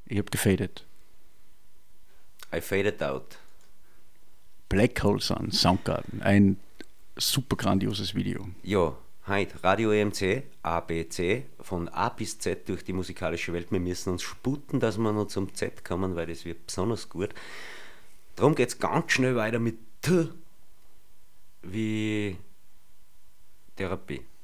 Ich habe gefadet. I faded out. Black Hole Sun, Soundgarden. Ein super grandioses Video. Ja, heute Radio EMC, ABC, von A bis Z durch die musikalische Welt. Wir müssen uns sputen, dass wir noch zum Z kommen, weil das wird besonders gut. Darum geht es ganz schnell weiter mit T wie Therapie.